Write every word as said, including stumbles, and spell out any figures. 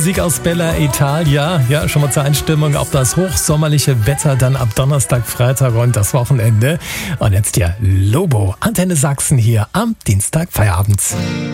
Musik aus Bella Italia. Ja, schon mal zur Einstimmung auf das hochsommerliche Wetter dann ab Donnerstag, Freitag und das Wochenende. Und jetzt hier Lobo, Antenne Sachsen hier am Dienstag Feierabend.